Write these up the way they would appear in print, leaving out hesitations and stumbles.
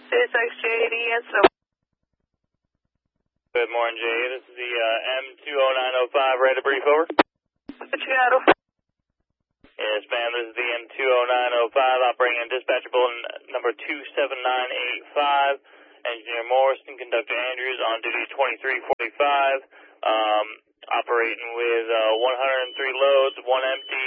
6XJ80 and so. Good morning, Jay. This is the M20905, ready to brief over? What you got? Yes, ma'am, this is the M20905, operating on dispatcher bulletin number 27985. Engineer Morrison, Conductor Andrews, on duty 2345, operating with 103 loads, one empty,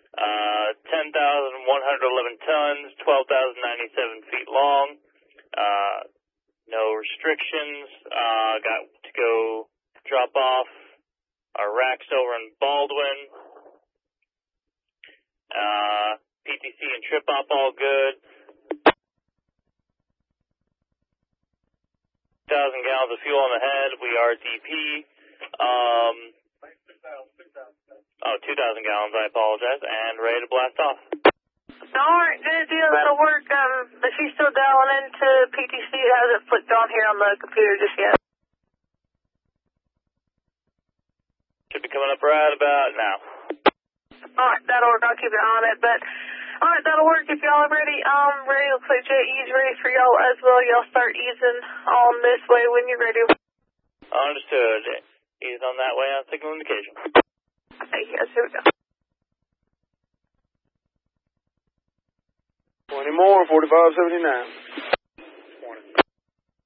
10,111 tons, 12,097 feet long, no restrictions, got to go drop off our racks over in Baldwin, PTC and trip-off all good. 1,000 gallons of fuel on the head. We are DP. 2,000 gallons, I apologize. And ready to blast off. Alright, good deal. That'll work. If she's still dialing into PTC, it hasn't flicked on here on the computer just yet. Should be coming up right about now. Alright, that'll work. I'll keep an eye on it. But, alright, that'll work. If y'all are ready, ready. Looks like JE's ready for y'all as well. Y'all start easing on this way when you're ready. Understood. Ease on that way on signal indication. Hey, yes, here we go. 20 more, 4579.